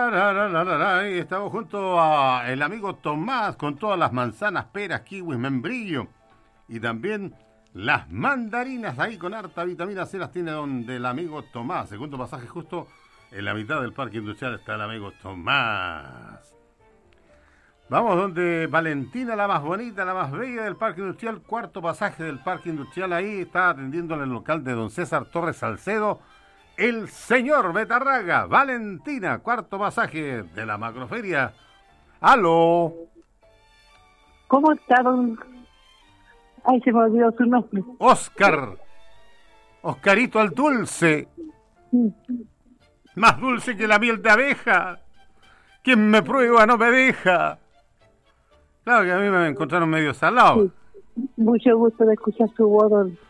Y estamos junto a el amigo Tomás con todas las manzanas, peras, kiwis, membrillo y también las mandarinas ahí con harta vitamina C las tiene donde el amigo Tomás. Segundo pasaje justo en la mitad del parque industrial está el amigo Tomás. Vamos donde Valentina, la más bonita, la más bella del parque industrial. Cuarto pasaje del parque industrial, ahí está atendiendo en el local de don César Torres Salcedo el señor Betarraga. Valentina, cuarto pasaje de la macroferia. ¡Aló! ¿Cómo está, don? Ay, se me olvidó su nombre. Oscar. Oscarito al dulce. Más dulce que la miel de abeja. Quien me prueba no me deja. Claro que a mí me encontraron medio salado. Sí. Mucho gusto de escuchar su voz, don.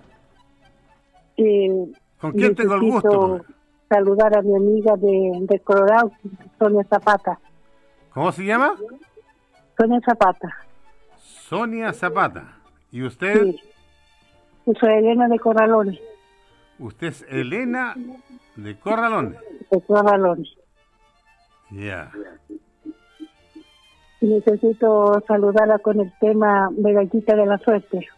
¿Con quién tengo el gusto? Saludar a mi amiga de Colorado, Sonia Zapata. ¿Cómo se llama? Sonia Zapata. Sonia Zapata. ¿Y usted? Sí. Yo soy Elena de Corralones. Usted es Elena de Corralones. De Corralones. Ya. Y necesito saludarla con el tema Medallita de la Suerte.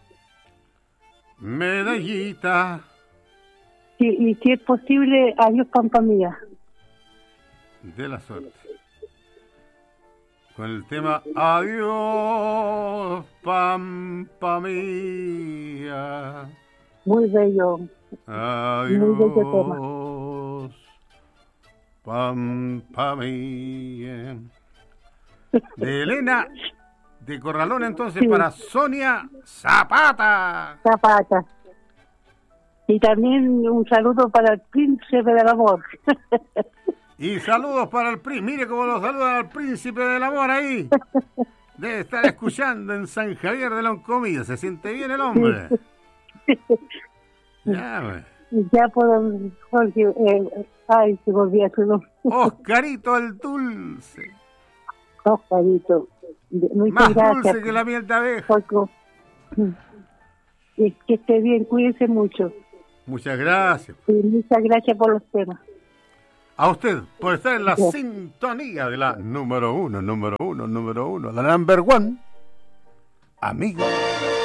Medallita. Sí, y si es posible, adiós, Pampa Mía. De la Suerte. Con el tema Adiós, Pampa Mía. Muy bello. Adiós, muy bello tema. Pampa Mía. De Elena de Corralón, entonces, sí. Para Sonia Zapata. Zapata. Y también un saludo para el príncipe del amor. Y saludos para el príncipe. Mire cómo lo saluda al príncipe del amor ahí. Debe estar escuchando en San Javier de Loncomilla. Se siente bien el hombre. Ya, ya puedo, Jorge. Ay, se me olvidó su nombre. Oscarito el dulce. Oscarito. Más gracias, dulce que la miel de abeja. Que esté bien, cuídense mucho. Muchas gracias. Y muchas gracias por los temas. A usted, por estar en la sintonía de la número uno, la number one, amigo.